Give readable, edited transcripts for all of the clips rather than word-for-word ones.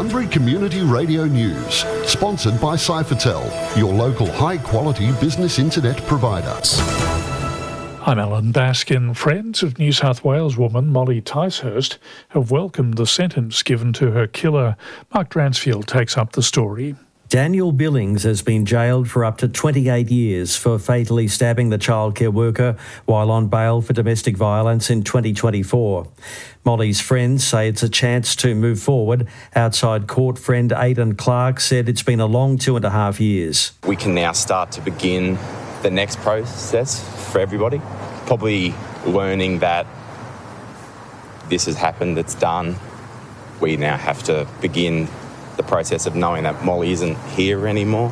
Sunbury Community Radio News, sponsored by Cyphertel, your local high-quality business internet provider. I'm Alan Baskin. Friends of New South Wales woman Molly Ticehurst have welcomed the sentence given to her killer. Mark Dransfield takes up the story. Daniel Billings has been jailed for up to 28 years for fatally stabbing the childcare worker while on bail for domestic violence in 2024. Molly's friends say it's a chance to move forward. Outside court friend Aidan Clark said it's been a long 2.5 years. We can now start to begin the next process for everybody. Probably learning that this has happened, it's done. We now have to begin the process of knowing that Molly isn't here anymore.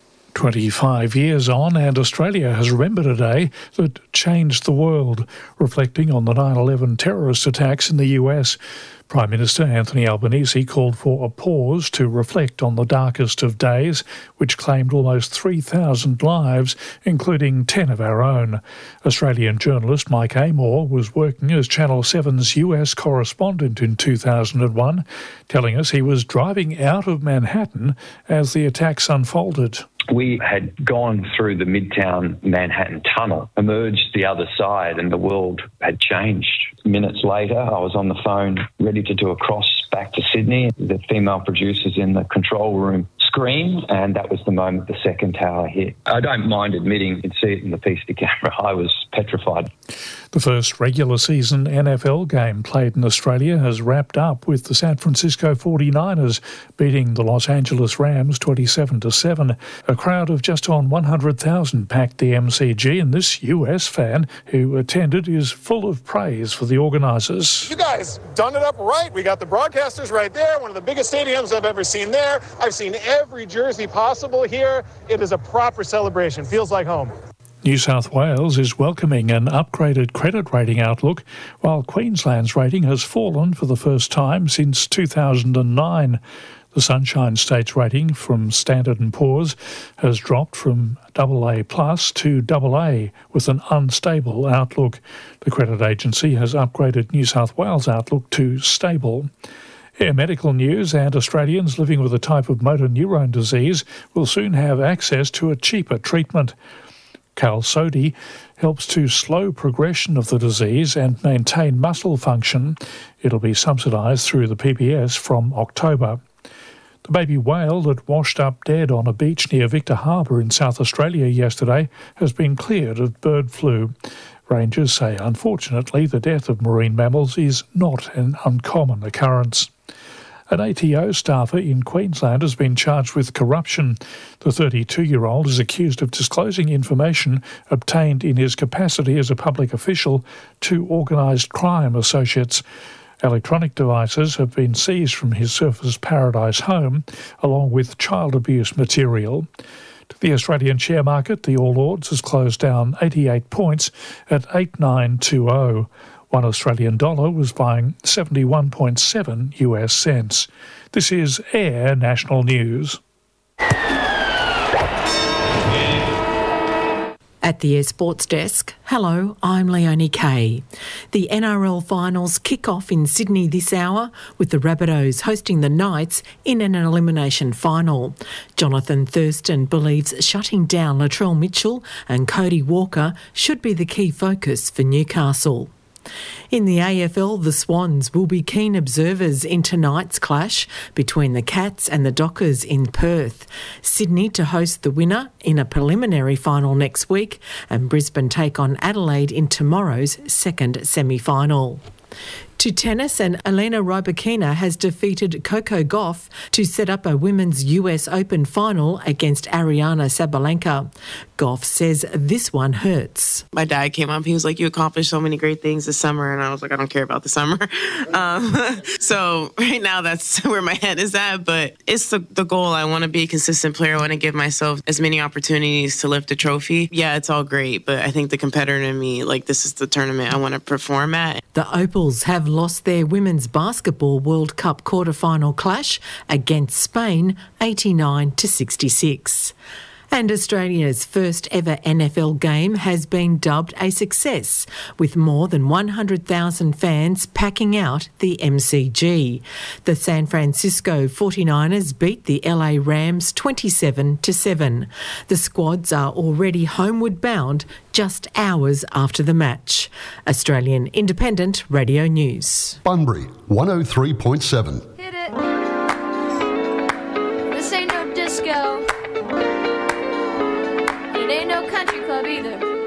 25 years on, and Australia has remembered a day that changed the world, reflecting on the 9/11 terrorist attacks in the US. Prime Minister Anthony Albanese called for a pause to reflect on the darkest of days, which claimed almost 3,000 lives, including 10 of our own. Australian journalist Mike Amor was working as Channel 7's US correspondent in 2001, telling us he was driving out of Manhattan as the attacks unfolded. We had gone through the Midtown Manhattan tunnel, emerged the other side, and the world had changed. Minutes later, I was on the phone ready to do a cross back to Sydney. The female producers in the control room screamed, and that was the moment the second tower hit. I don't mind admitting, you can see it in the PC camera, I was petrified. The first regular season NFL game played in Australia has wrapped up with the San Francisco 49ers beating the Los Angeles Rams 27-7. A crowd of just on 100,000 packed the MCG, and this US fan who attended is full of praise for the organisers. You guys done it up right. We got the broadcasters right there, one of the biggest stadiums I've ever seen there. I've seen every jersey possible here. It is a proper celebration. Feels like home. New South Wales is welcoming an upgraded credit rating outlook, while Queensland's rating has fallen for the first time since 2009. The Sunshine State's rating from Standard & Poor's has dropped from AA+ to AA with an unstable outlook. The credit agency has upgraded New South Wales' outlook to stable. Air medical news, and Australians living with a type of motor neurone disease will soon have access to a cheaper treatment. Qalsody helps to slow progression of the disease and maintain muscle function. It'll be subsidised through the PBS from October. The baby whale that washed up dead on a beach near Victor Harbour in South Australia yesterday has been cleared of bird flu. Rangers say, unfortunately, the death of marine mammals is not an uncommon occurrence. An ATO staffer in Queensland has been charged with corruption. The 32-year-old is accused of disclosing information obtained in his capacity as a public official to organised crime associates. Electronic devices have been seized from his Surfers Paradise home, along with child abuse material. To the Australian share market, the All Ords has closed down 88 points at 8920. One Australian dollar was buying 71.7 US cents. This is Air National News. At the Air Sports Desk, hello, I'm Leonie Kay. The NRL finals kick off in Sydney this hour with the Rabbitohs hosting the Knights in an elimination final. Jonathan Thurston believes shutting down Latrell Mitchell and Cody Walker should be the key focus for Newcastle. In the AFL, the Swans will be keen observers in tonight's clash between the Cats and the Dockers in Perth. Sydney to host the winner in a preliminary final next week, and Brisbane take on Adelaide in tomorrow's second semi-final. To tennis, and Elena Rybakina has defeated Coco Gauff to set up a women's US Open final against Ariana Sabalenka. Gauff says this one hurts. My dad came up, he was like, you accomplished so many great things this summer, and I was like, I don't care about the summer. So right now that's where my head is at, but it's the goal. I want to be a consistent player. I want to give myself as many opportunities to lift a trophy. Yeah, it's all great, but I think the competitor in me, like, this is the tournament I want to perform at. The Opals have lost their Women's Basketball World Cup quarter-final clash against Spain 89-66. And Australia's first ever NFL game has been dubbed a success, with more than 100,000 fans packing out the MCG. The San Francisco 49ers beat the LA Rams 27-7. The squads are already homeward bound just hours after the match. Australian Independent Radio News. Bunbury, 103.7. Hit it. This ain't no disco. It ain't no country club either.